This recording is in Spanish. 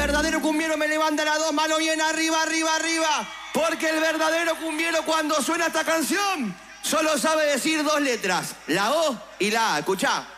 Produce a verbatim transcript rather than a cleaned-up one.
verdadero cumbiero me levanta las dos manos bien arriba, arriba, arriba. Porque el verdadero cumbiero cuando suena esta canción solo sabe decir dos letras, la O y la A. Escuchá.